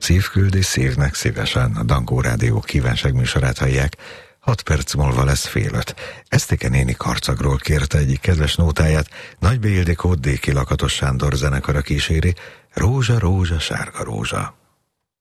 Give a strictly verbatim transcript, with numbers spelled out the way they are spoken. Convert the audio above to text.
Szív küldi szívnek szívesen. A Dankó Rádió kívánságműsorát hallják. Hat perc múlva lesz fél öt. Esztike néni Karcagról kérte egyik kedves nótáját, Nagy B. Ildikót Déki Lakatos Sándor zenekara kíséri, Rózsa, rózsa, sárga rózsa.